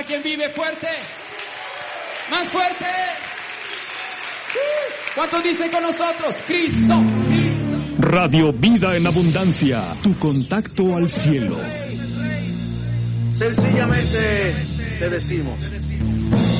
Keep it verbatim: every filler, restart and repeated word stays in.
¿Alguien vive fuerte? ¡Más fuerte! ¿Cuántos dicen con nosotros? ¡Cristo! ¡Cristo! Radio Vida en Abundancia, tu contacto al cielo. Sencillamente te decimos: